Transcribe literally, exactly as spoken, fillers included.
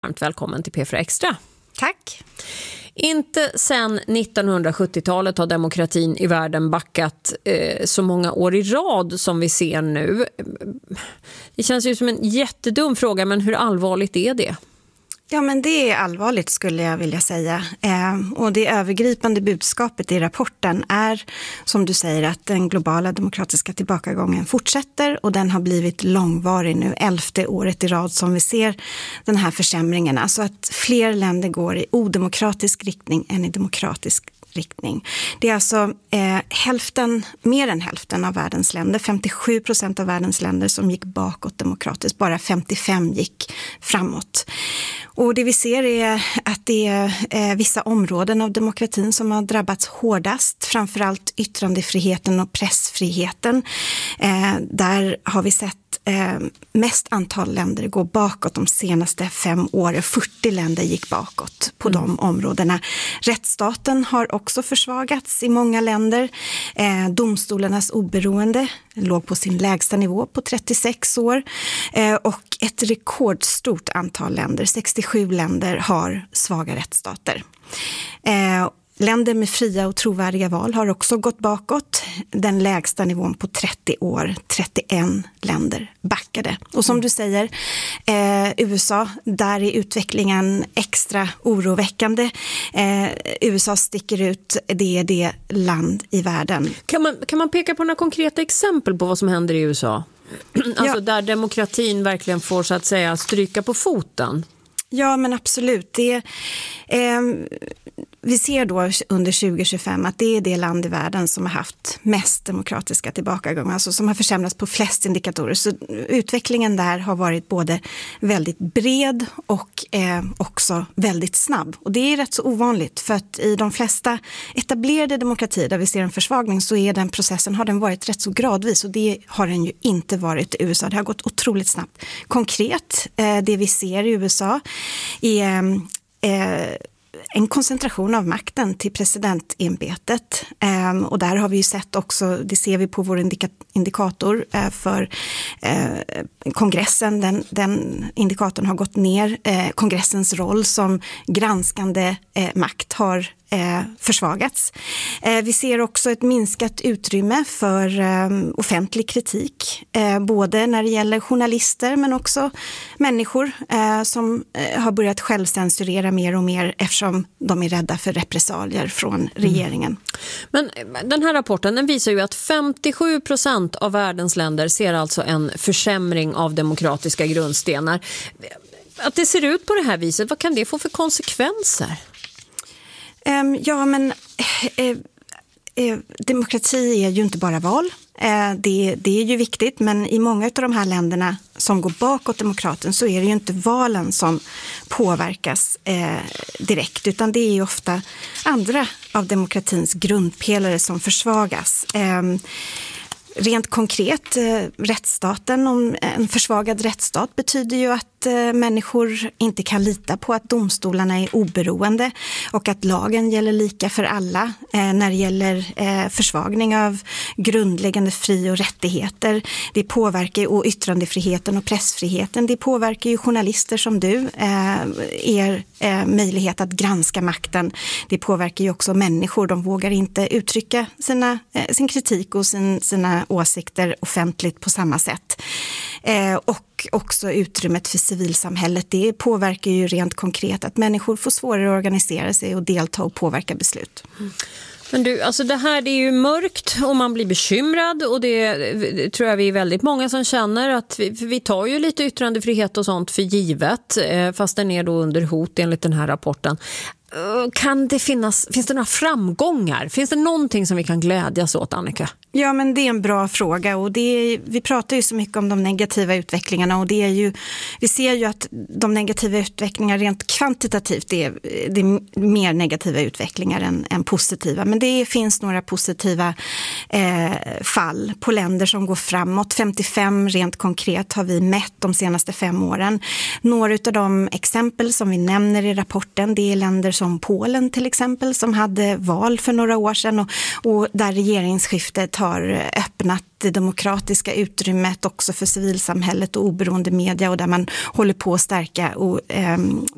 Varmt välkommen till P fyra Extra. Tack. Inte sedan nittonhundrasjuttiotalet har demokratin i världen backat eh, så många år i rad som vi ser nu. Det känns ju som en jättedum fråga, men hur allvarligt är det? Ja, men det är allvarligt skulle jag vilja säga. Eh, och det övergripande budskapet i rapporten är, som du säger, att den globala demokratiska tillbakagången fortsätter och den har blivit långvarig nu, elfte året i rad som vi ser den här försämringen. Alltså att fler länder går i odemokratisk riktning än i demokratisk riktning. Det är alltså eh, hälften, mer än hälften av världens länder, femtiosju procent av världens länder som gick bakåt demokratiskt, bara femtiofem gick framåt. Och det vi ser är att det är eh, vissa områden av demokratin som har drabbats hårdast, framförallt yttrandefriheten och pressfriheten. Eh, där har vi sett Eh, mest antal länder går bakåt de senaste fem åren. fyrtio länder gick bakåt på mm. de områdena. Rättsstaten har också försvagats i många länder. Eh, domstolarnas oberoende låg på sin lägsta nivå på trettiosex år. Eh, och ett rekordstort antal länder, sextiosju länder, har svaga rättsstater. Eh, Länder med fria och trovärdiga val har också gått bakåt. Den lägsta nivån på trettio år, trettioen länder backade. Och som du säger, eh, U S A, där är utvecklingen extra oroväckande. Eh, U S A sticker ut, det är det land i världen. Kan man, kan man peka på några konkreta exempel på vad som händer i U S A? Alltså ja. Där demokratin verkligen får, så att säga, stryka på foten. Ja, men absolut. Det, eh, vi ser då under tjugo tjugofem att det är det land i världen som har haft mest demokratiska tillbakagångar, alltså som har försämrats på flest indikatorer. Så utvecklingen där har varit både väldigt bred och eh, också väldigt snabb. Och det är rätt så ovanligt, för att i de flesta etablerade demokratier där vi ser en försvagning så är den processen, har den varit rätt så gradvis, och det har den ju inte varit i U S A. Det har gått otroligt snabbt. Konkret, eh, det vi ser i U S A är eh, en koncentration av makten till presidentämbetet. Eh, och där har vi ju sett också, det ser vi på vår indika- indikator eh, för eh, kongressen. Den, den indikatorn har gått ner. Eh, kongressens roll som granskande eh, makt har Eh, försvagats. Eh, vi ser också ett minskat utrymme för eh, offentlig kritik, eh, både när det gäller journalister men också människor eh, som eh, har börjat självcensurera mer och mer eftersom de är rädda för repressalier från regeringen. Mm. Men den här rapporten, den visar ju att femtiosju procent av världens länder ser alltså en försämring av demokratiska grundstenar. Att det ser ut på det här viset, vad kan det få för konsekvenser? Um, ja, men eh, eh, demokrati är ju inte bara val. Eh, det, det är ju viktigt, men i många av de här länderna som går bakåt demokratin så är det ju inte valen som påverkas eh, direkt, utan det är ju ofta andra av demokratins grundpelare som försvagas. Eh, Rent konkret, eh, rättsstaten, om en försvagad rättsstat betyder ju att eh, människor inte kan lita på att domstolarna är oberoende och att lagen gäller lika för alla eh, när det gäller eh, försvagning av grundläggande fri- och rättigheter. Det påverkar ju och yttrandefriheten och pressfriheten. Det påverkar ju journalister som du, eh, er eh, möjlighet att granska makten. Det påverkar ju också människor. De vågar inte uttrycka sina, eh, sin kritik och sin, sina åsikter offentligt på samma sätt. Eh, och också utrymmet för civilsamhället. Det påverkar ju rent konkret att människor får svårare att organisera sig och delta och påverka beslut. Mm. Men du, alltså det här, det är ju mörkt och man blir bekymrad, och det, det tror jag vi är väldigt många som känner att vi, vi tar ju lite yttrandefrihet och sånt för givet, eh, fast den är då under hot enligt den här rapporten. Kan det finnas, finns det några framgångar? Finns det någonting som vi kan glädjas åt, Annika? Ja, men det är en bra fråga, och det är, vi pratar ju så mycket om de negativa utvecklingarna, och det är ju, vi ser ju att de negativa utvecklingarna rent kvantitativt är, det är mer negativa utvecklingar än, än positiva, men det finns några positiva eh, fall på länder som går framåt. femtiofem rent konkret har vi mätt de senaste fem åren. Några av de exempel som vi nämner i rapporten, det är länder som Polen till exempel, som hade val för några år sedan och, och där regeringsskiftet har öppnat det demokratiska utrymmet också för civilsamhället och oberoende media, och där man håller på att stärka och, eh,